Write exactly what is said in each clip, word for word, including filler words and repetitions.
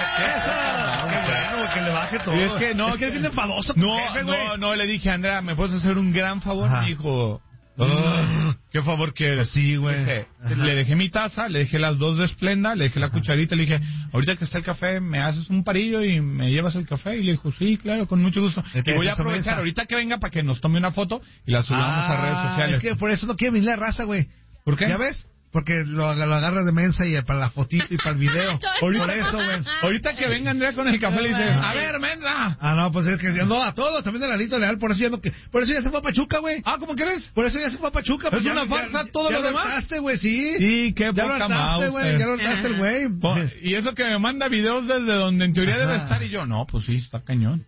Que le baje todo. Y es que no, es que es bien enfadoso. No, jefe, no, no, le dije, Andrea, ¿me puedes hacer un gran favor? Ajá. Me dijo, oh, ¿qué favor quieres? Sí, güey. Dije, le dejé mi taza, le dejé las dos de Splenda, le dejé la cucharita, le dije, ahorita que está el café, me haces un parillo y me llevas el café. Y le dijo, sí, claro, con mucho gusto. Y voy a aprovechar ahorita que venga para que nos tome una foto y la subamos ah, a redes sociales. Es que por eso no quiere venir la raza, güey. ¿Por qué? ¿Ya ves? Porque lo, lo agarras de mensa y para la fotito y para el video. Por eso, güey. Ahorita que venga Andrea con el café le dice, a ver, mensa. Ah, no, pues es que no, a todos, también a Lalito Leal, por eso ya no, que, por eso ya se fue a Pachuca, güey. Ah, ¿cómo crees? Por eso ya se fue a Pachuca. Es una farsa todo lo demás. Ya lo hartaste, güey, sí. Sí, qué ya poca lo hartaste, güey, ya lo hartaste el güey. Y eso que me manda videos desde donde en teoría debe estar y yo, no, pues sí, está cañón.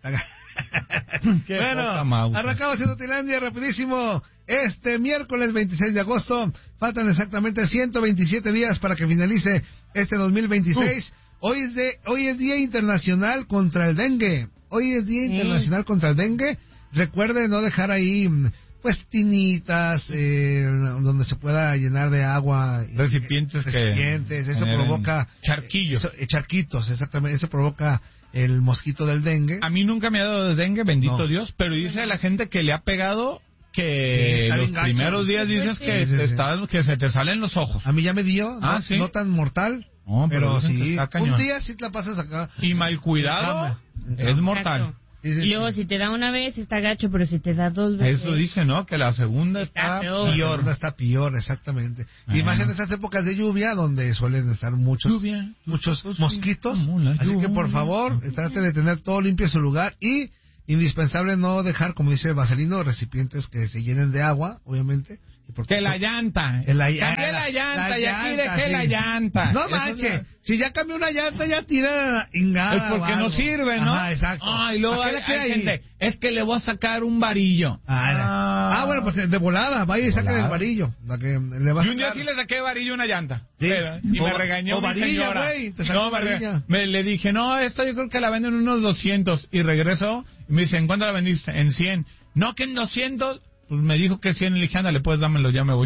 Qué bueno, arrancamos en Utilandia rapidísimo. Este miércoles veintiséis de agosto, faltan exactamente ciento veintisiete días para que finalice este dos mil veintiséis. Uh. Hoy es de, hoy es Día Internacional contra el Dengue. Hoy es Día Internacional sí. contra el Dengue. Recuerde no dejar ahí pues tinitas eh, donde se pueda llenar de agua, recipientes, recipientes, que eso provoca charquillos, eso, charquitos, exactamente, eso provoca el mosquito del dengue. A mí nunca me ha dado de dengue, bendito no. Dios, pero dice la gente que le ha pegado que sí, los primeros días dices sí, que, sí, te sí. Está, que se te salen los ojos. A mí ya me dio, ah, no, ¿sí? no tan mortal, no, pero, pero sí, un día sí te la pasas acá. Y mal cuidado es mortal. Sí, sí, y luego, sí. si te da una vez, está gacho, pero si te da dos veces... Eso dice, ¿no? Que la segunda está, está peor. La segunda está peor, exactamente. Ah. Y más en esas épocas de lluvia, donde suelen estar muchos lluvia, muchos mosquitos. Así que, por favor, trate de tener todo limpio en su lugar. Y, indispensable, no dejar, como dice Vaselino, recipientes que se llenen de agua, obviamente. Que la llanta. La, cambié la, la llanta la y aquí llanta, dejé sí. la llanta. No manches. Si ya cambió una llanta, ya tira la ingada. Es porque no sirve, ¿no? Ah, exacto. Ah, y luego hay, hay gente, es que le voy a sacar un varillo. Ah, ah, ah bueno, pues de volada, vaya y saca el varillo. La que le va a y un día sí le saqué varillo a una llanta. Sí. Y o, me regañó o mi varilla, señora. Wey, te no, varilla. Me, le dije, no, esta yo creo que la venden unos doscientos. Y regresó y me dice, ¿en cuánto la vendiste? En cien. No, que en doscientos... Pues me dijo que cien, le dije, ándale, pues dámelo, ya me voy.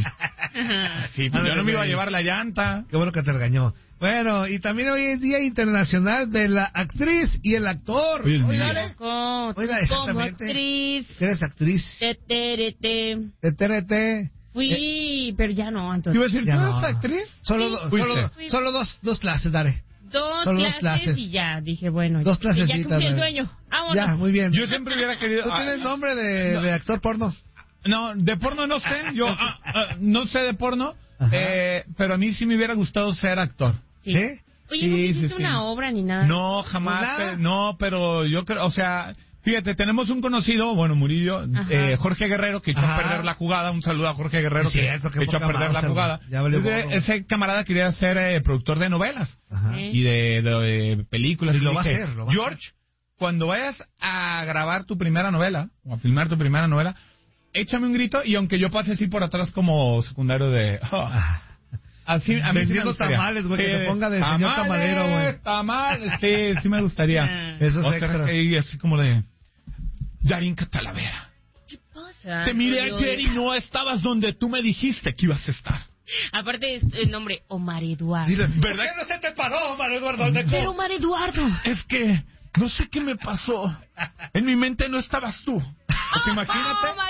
Sí, pues yo no me iba a llevar la llanta. Qué bueno que te regañó. Bueno, y también hoy es Día Internacional de la Actriz y el Actor. Oye, Oiga, Oiga, exactamente. Como actriz. ¿Eres actriz? T T R T. T T R T. Fui, eh, pero ya no, entonces. ¿Te iba a decir, ¿tú eres no. actriz? Solo, sí, do, solo, solo dos, dos clases, Dare. Dos Solo clases, dos clases y ya, dije, bueno. Dos clases. Ya cumplí el sueño. Vámonos. Ya, muy bien. Yo siempre hubiera querido... ¿Tú tienes nombre de, no. de actor porno? No, de porno no sé, yo ah, ah, no sé de porno, eh, pero a mí sí me hubiera gustado ser actor. Sí. ¿Eh? Oye, sí, ¿no hiciste sí, una sí. obra ni nada? No, jamás, pe, no, pero yo creo, o sea, fíjate, tenemos un conocido, bueno, Murillo, eh, Jorge Guerrero, que echó Ajá. a perder la jugada, un saludo a Jorge Guerrero, sí, que, cierto, que echó a perder la jugada. Ese, ese camarada quería ser eh, productor de novelas Ajá. y de, de, de películas. Y y lo dije, va a hacer, lo va George, a hacer. Cuando vayas a grabar tu primera novela, o a filmar tu primera novela, échame un grito y aunque yo pase así por atrás como secundario de... Oh, así, a mí vendiendo sí tamales, güey, sí, que te ponga de tamales, señor tamalero, güey. Tamales, sí, sí me gustaría. Eso es o sea, y así como de... Darinka Talavera. ¿Qué pasa? Te miré ayer y no estabas donde tú me dijiste que ibas a estar. Aparte es el nombre Omar Eduardo. Dile, ¿verdad? ¿Por qué no se te paró, Omar Eduardo? Pero Omar Eduardo. Es que... No sé qué me pasó. En mi mente no estabas tú. Pues imagínate. Oh, my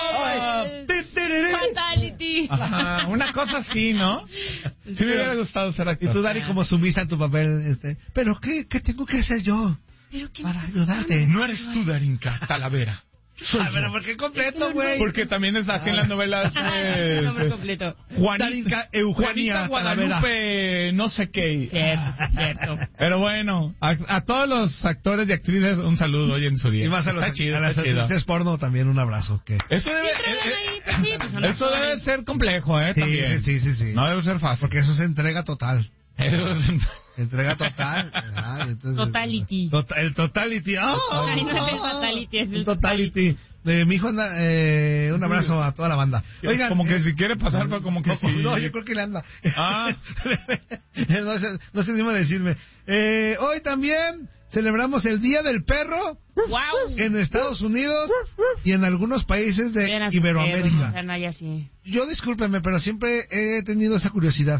God. Fatality. Ajá, una cosa así, ¿no? Sí me hubiera gustado ser actor. Y tú, Dari, como sumisa en tu papel. Este, ¿pero qué, qué tengo que hacer yo ¿Pero qué para ayudarte? No eres tú, Darinka Talavera. Soy ah, pero ¿por qué completo, güey? Porque también está aquí en las novelas. Eh, nombre completo. Juanita, Juanita Guadalupe, no sé qué. Cierto, cierto. Pero bueno, a, a todos los actores y actrices un saludo hoy en su día. Y más a, los, está chido, a las actrices porno también un abrazo. Que... Eso debe, eh, ahí, pues sí, pues eso debe ser complejo, ¿eh? Sí, también. sí, sí, sí. No debe ser fácil. Porque eso es entrega total. Eso es entrega total. Ah, entonces, totality. Tota, el totality. ¡Oh! Ay, no es el totality, es el, el totality. De mi hijo, eh, un abrazo a toda la banda. Oigan, como que eh, si quiere pasar, pero como que no, sí. No, yo creo que le anda. Ah. no sé, no sé ni cómo decirme. Eh, hoy también celebramos el Día del Perro. Wow. En Estados Unidos y en algunos países de Iberoamérica. Perros, así. Yo discúlpeme, pero siempre he tenido esa curiosidad.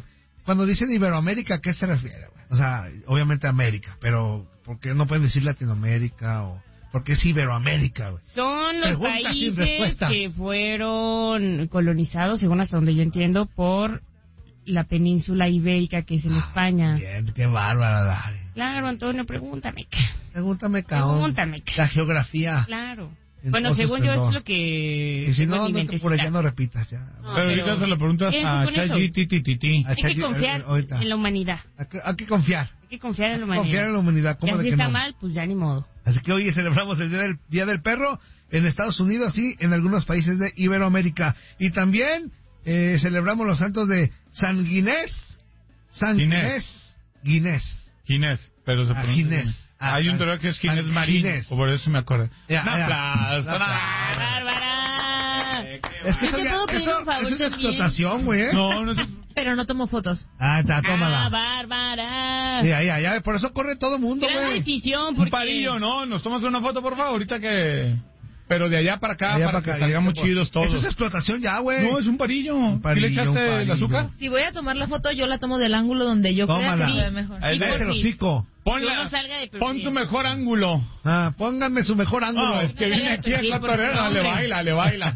cuando dicen Iberoamérica, ¿a qué se refiere, güey? O sea, obviamente América, pero ¿por qué no pueden decir Latinoamérica o por qué es Iberoamérica, güey? Son los Preguntas sin países respuestas. que fueron colonizados, según hasta donde yo entiendo, por la península ibérica, que es en España. Bien, qué bárbara, Dari. Claro, Antonio, pregúntame. Pregúntame, cabrón. Pregúntame. La geografía. Claro. En Bueno, todo su según yo esplendor. es lo que... Y si tengo no, en mi no te, por allá mentecita. no repitas ya. No, Pero ahorita pero- se lo preguntas ¿Qué a con eso? ChatGPT. A Hay que Chachi- confiar ahorita. en la humanidad. Hay que, hay que confiar. Hay que confiar en la Hay que humanidad. confiar en la humanidad. Y ¿Cómo de así que está no? mal, pues ya ni modo. Así que hoy celebramos el Día del, Día del Perro en Estados Unidos y en algunos países de Iberoamérica. Y también eh, celebramos los santos de San Guinés. San Guinés. Guinés. Ginés, pero se Ah, pronuncia Ginés. Ginés. Ah, Hay un ah, torero que es Ginés ah, Marino, Ginés. o por eso me acuerdo. Ya, Un ya. aplauso, Un no. aplauso. ¡Bárbara! Es que Yo eso te ya, puedo pedir eso, un favor eso es también. explotación, güey. ¿eh? No, no es... Pero no tomo fotos. Ah, está, ¡Ah, tómala. Bárbara! Ya, ya, ya. Por eso corre todo el mundo, Gran güey. decisión, Un porque... palillo, ¿no? Nos tomas una foto, por favor, ahorita que... Pero de allá para acá, Allá para para que acá, salgamos ya, chidos todos. Eso es explotación ya, güey. No, es un parillo. Un parillo, ¿Sí le echaste un el parillo. azúcar? Si voy a tomar la foto, yo la tomo del ángulo donde yo crea Tómala. que se ve mejor. Ahí Y ves por el fin. hocico. Ponla, Que uno salga de perfil. pon tu mejor ángulo. Ah, pónganme su mejor ángulo. No, es que viene aquí a Sí, por cotorrear, favor. le baila, le baila.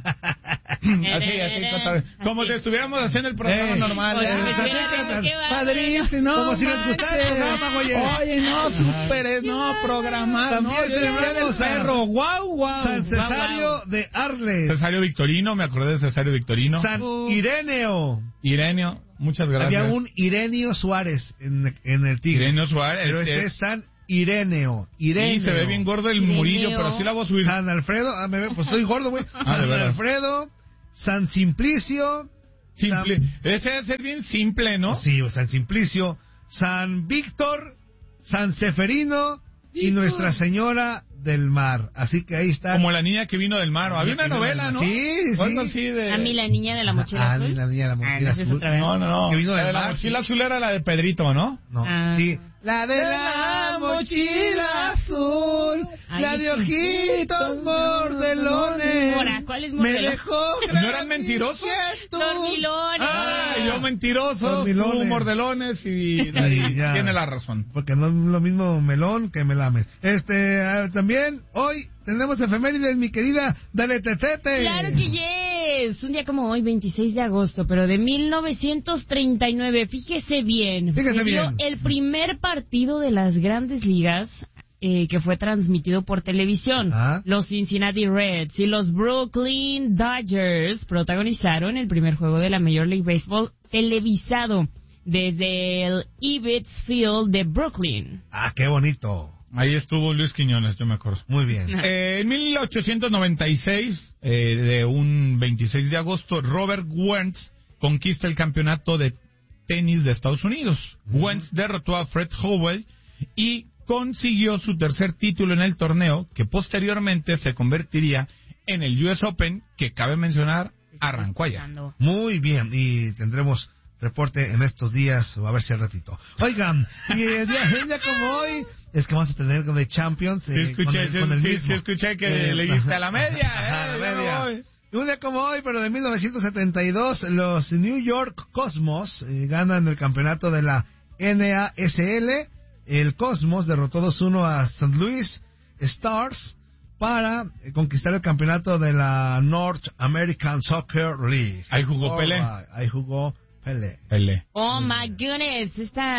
así, así, cotorreo. Como Así. si estuviéramos haciendo el programa Eh, normal. Oye, eh. me eh, queda- qué bárbaro. Padrísimo. Como si les gustara el programa, güey. Oye, no, super, no, programado. También no, yo celebramos del a perro. Guau, guau. San Guau, Cesario guau. de Arles. Cesario Victorino, me acordé de Cesario Victorino. San Ireneo. Ireneo, muchas gracias. Había un Ireneo Suárez en, en el Tigre. Ireneo Suárez. Pero este este es San Ireneo. Ireneo. Y se ve bien gordo el Ireneo. murillo, pero sí la voy a subir. San Alfredo. Ah, me ve, pues estoy gordo, güey. Ah, de San veras. Alfredo. San Simplicio. Simple. San- Ese debe ser bien simple, ¿no? Sí, San Simplicio. San Víctor. San Seferino. Y Nuestra Señora del Mar. Así que ahí está. Como la niña que vino del mar. Había una novela, ¿no? Sí, O algo sí. así de... A mí la niña de la mochila Ah, azul. la niña de la mochila Ah, no, esa es azul. otra vez. No, no, no. Que vino La del de la mar, mochila sí. azul era la de Pedrito, ¿no? No, Ah. sí. La de la mochila azul, Ay, la de sí. ojitos mordelones. Ahora, ¿cuál es Me mordelón? dejó. ¿No eran mentirosos? Dormilones. Ah, yo mentiroso, Dormilones. tú mordelones y, y Ay, ya. tiene la razón. Porque no es lo mismo melón que melames. Este, ah, también, hoy tenemos efemérides, mi querida Dale Tetete. Claro que yes. Un día como hoy, veintiséis de agosto, pero de mil novecientos treinta y nueve. Fíjese bien. Fíjese se dio bien. el primer partido de las Grandes Ligas eh, que fue transmitido por televisión. Ah. Los Cincinnati Reds y los Brooklyn Dodgers protagonizaron el primer juego de la Major League Baseball televisado desde el Ebbets Field de Brooklyn. Ah, qué bonito. Ahí estuvo Luis Quiñones, yo me acuerdo. Muy bien. Eh, en mil ochocientos noventa y seis, eh, de un veintiséis de agosto, Robert Wentz conquista el campeonato de tenis de Estados Unidos. Wentz derrotó a Fred Howell y consiguió su tercer título en el torneo, que posteriormente se convertiría en el U S Open, que cabe mencionar, arrancó allá. Muy bien. Y tendremos reporte en estos días, o a ver si al ratito. Oigan, y el día, el día como hoy, es que vamos a tener con The Champions. Sí, eh, escuché, con el, sí, con el sí, mismo. sí, escuché que Eh, le diste a la media. Ajá, eh, la ya me media. voy. Un día como hoy, pero de mil novecientos setenta y dos, los New York Cosmos eh, ganan el campeonato de la N A S L. El Cosmos derrotó dos uno a Saint Louis Stars para eh, conquistar el campeonato de la North American Soccer League. Ahí jugó Pelé. Alright, ahí jugó Pelé. Pelé. Oh my goodness,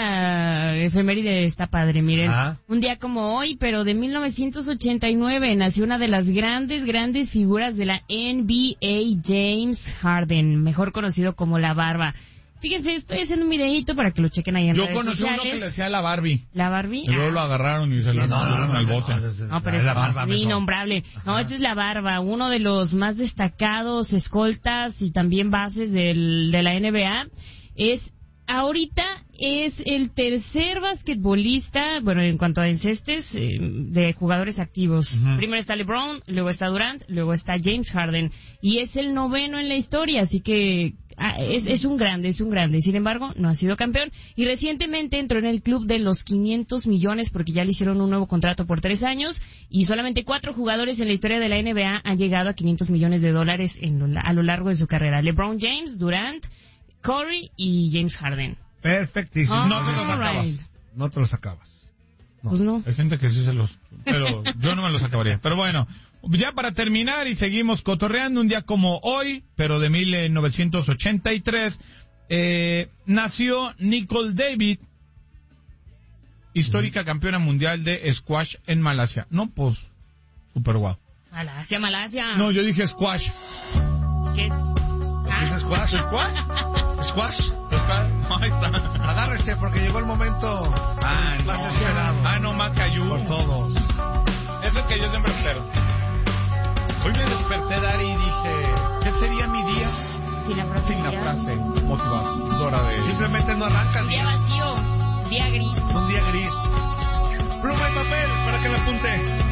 esta efeméride está padre, miren. Ah. Un día como hoy, pero de mil novecientos ochenta y nueve, nació una de las grandes, grandes figuras de la N B A, James Harden, mejor conocido como La Barba. Fíjense, estoy haciendo un videito para que lo chequen ahí en Yo redes conocí sociales. uno que le decía la Barbie. La Barbie. Y luego Ah. lo agarraron y se lo metieron al bote. No, pero es, la barba, es mejor. innombrable. No, Ajá. esta es La Barba, uno de los más destacados escoltas y también bases del, de la N B A. Es, ahorita es el tercer basquetbolista, bueno, en cuanto a encestes, eh, de jugadores activos. Ujú. Primero está LeBron, luego está Durant, luego está James Harden. Y es el noveno en la historia, así que ah, es, es un grande, es un grande. Sin embargo, no ha sido campeón. Y recientemente entró en el club de los quinientos millones porque ya le hicieron un nuevo contrato por tres años. Y solamente cuatro jugadores en la historia de la N B A han llegado a quinientos millones de dólares en lo, a lo largo de su carrera. LeBron James, Durant, Curry y James Harden. Perfectísimo. Ah, no te los acabas. Right. No te los acabas. No. Pues no. Hay gente que sí se los... Pero yo no me los acabaría. Pero bueno, ya para terminar y seguimos cotorreando, un día como hoy, pero de mil novecientos ochenta y tres, eh, nació Nicole David, histórica mm. campeona mundial de squash en Malasia. No, pues, super guau. Malasia, Malasia. No, yo dije squash. ¿Qué es? ¿Sí es squash? ¿Squash? ¿Squash? ¿Squash? Ahí está. Agárrese porque llegó el momento ah, más no. esperado. Ah, no, Macayú. Por todos. Es el que yo siempre espero. Hoy me desperté, Dari, y dije, ¿qué sería mi día? Sin la frase. Sin la frase motivadora de... Simplemente no arranca el día día. vacío, día gris. Un día gris. Pluma y papel para que la apunte.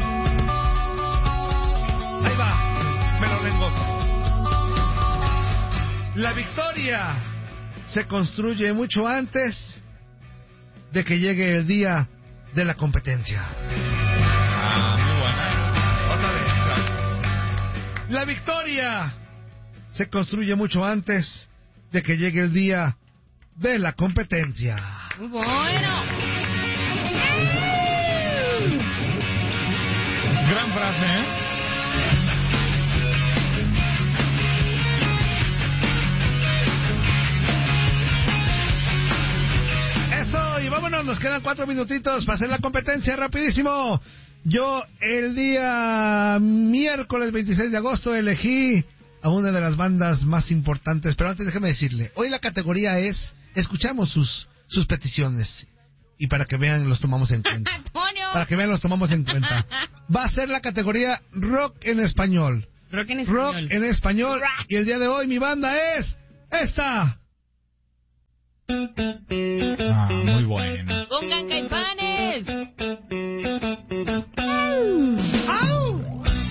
Ahí va, me lo lengo. La victoria se construye mucho antes de que llegue el día de la competencia. Ah, muy buena. Otra vez. La victoria se construye mucho antes de que llegue el día de la competencia. Muy bueno. Gran frase, ¿eh? Eso, y vámonos, nos quedan cuatro minutitos para hacer la competencia rapidísimo. Yo el día miércoles veintiséis de agosto elegí a una de las bandas más importantes, pero antes déjeme decirle, hoy la categoría es, escuchamos sus, sus peticiones. Y para que vean, los tomamos en cuenta. Para que vean, los tomamos en cuenta. Va a ser la categoría rock en español. Rock en español. Rock en español. Rock. Y el día de hoy mi banda es esta. Ah, muy buena. Pongan